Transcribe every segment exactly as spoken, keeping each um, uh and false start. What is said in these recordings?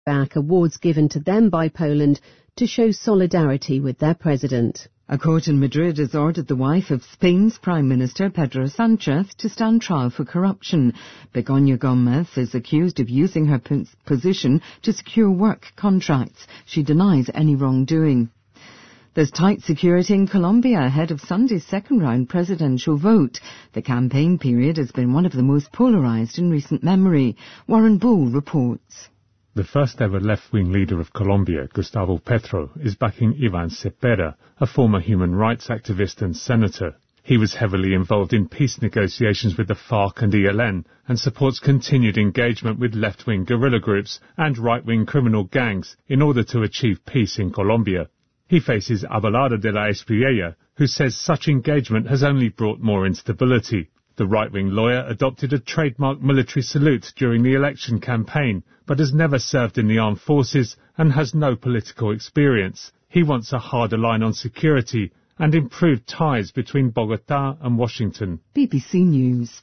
back awards given to them by Poland to show solidarity with their president. A court in Madrid has ordered the wife of Spain's Prime Minister Pedro Sánchez to stand trial for corruption. Begoña Gómez is accused of using her position to secure work contracts. She denies any wrongdoing. There's tight security in Colombia ahead of Sunday's second-round presidential vote. The campaign period has been one of the most polarised in recent memory. Warren Bull reports. The first-ever left-wing leader of Colombia, Gustavo Petro, is backing Iván Cepeda, a former human rights activist and senator. He was heavily involved in peace negotiations with the FARC and E L N and supports continued engagement with left-wing guerrilla groups and right-wing criminal gangs in order to achieve peace in Colombia. He faces Abelardo de la Espriella, who says such engagement has only brought more instability. The right-wing lawyer adopted a trademark military salute during the election campaign, but has never served in the armed forces and has no political experience. He wants a harder line on security and improved ties between Bogotá and Washington. B B C News.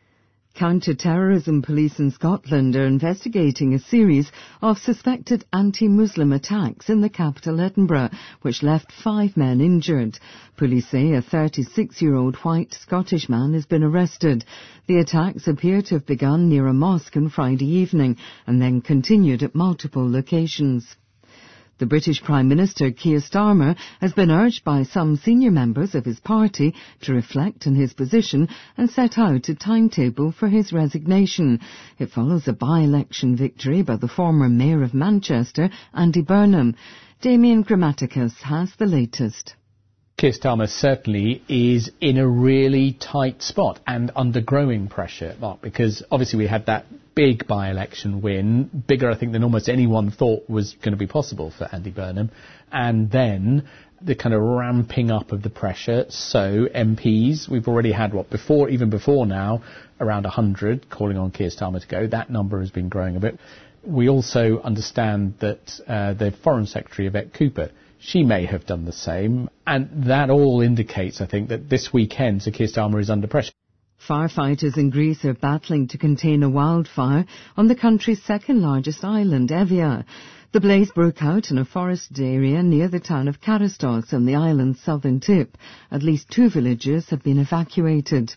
Counter-terrorism police in Scotland are investigating a series of suspected anti-Muslim attacks in the capital Edinburgh, which left five men injured. Police say a thirty-six-year-old white Scottish man has been arrested. The attacks appear to have begun near a mosque on Friday evening and then continued at multiple locations. The British Prime Minister, Keir Starmer, has been urged by some senior members of his party to reflect on his position and set out a timetable for his resignation. It follows a by-election victory by the former Mayor of Manchester, Andy Burnham. Damien Grammaticus has the latest. Keir Starmer certainly is in a really tight spot and under growing pressure, Mark, because obviously we had that big by-election win, bigger I think than almost anyone thought was going to be possible for Andy Burnham, and then the kind of ramping up of the pressure. So M Ps, we've already had what before, even before now, around one hundred calling on Keir Starmer to go. That number has been growing a bit. We also understand that uh, the Foreign Secretary, Yvette Cooper, she may have done the same, and that all indicates, I think, that this weekend Sir Keir Starmer is under pressure. Firefighters in Greece are battling to contain a wildfire on the country's second-largest island, Evia. The blaze broke out in a forested area near the town of Karastos on the island's southern tip. At least two villages have been evacuated.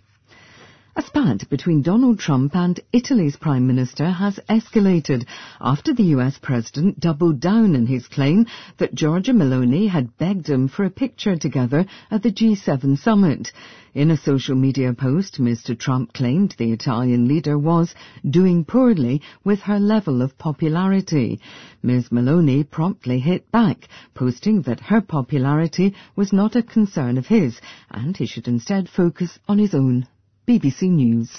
A spat between Donald Trump and Italy's Prime Minister has escalated after the U S President doubled down in his claim that Giorgia Meloni had begged him for a picture together at the G seven summit. In a social media post, Mister Trump claimed the Italian leader was doing poorly with her level of popularity. Miz Meloni promptly hit back, posting that her popularity was not a concern of his and he should instead focus on his own. B B C News.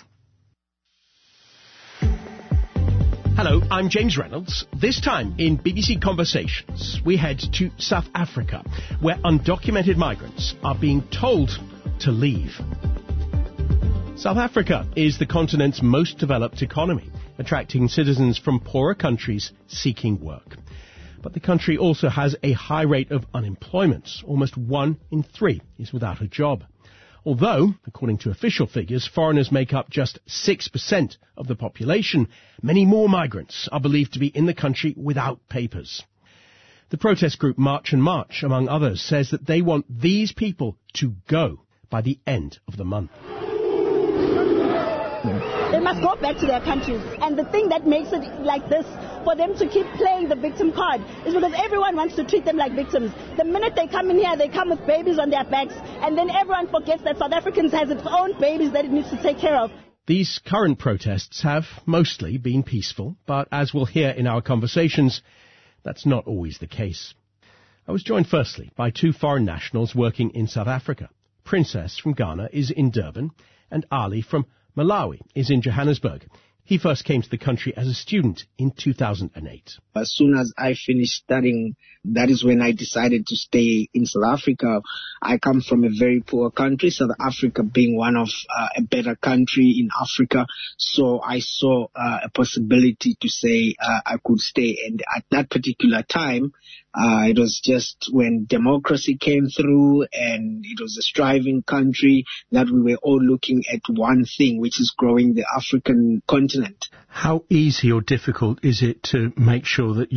Hello, I'm James Reynolds. This time in B B C Conversations, we head to South Africa, where undocumented migrants are being told to leave. South Africa is the continent's most developed economy, attracting citizens from poorer countries seeking work. But the country also has a high rate of unemployment. Almost one in three is without a job. Although, according to official figures, foreigners make up just six percent of the population, many more migrants are believed to be in the country without papers. The protest group March and March, among others, says that they want these people to go by the end of the month. They must go back to their countries. And the thing that makes it like this, for them to keep playing the victim card, is because everyone wants to treat them like victims. The minute they come in here, they come with babies on their backs, and then everyone forgets that South Africans has its own babies that it needs to take care of. These current protests have mostly been peaceful, but as we'll hear in our conversations, that's not always the case. I was joined firstly by two foreign nationals working in South Africa. Princess from Ghana is in Durban, and Ali from Malawi is in Johannesburg. He first came to the country as a student in two thousand eight. As soon as I finished studying, that is when I decided to stay in South Africa. I come from a very poor country, South Africa being one of uh, a better country in Africa. So I saw uh, a possibility to say uh, I could stay. And at that particular time, Uh, it was just when democracy came through and it was a striving country that we were all looking at one thing, which is growing the African continent. How easy or difficult is it to make sure that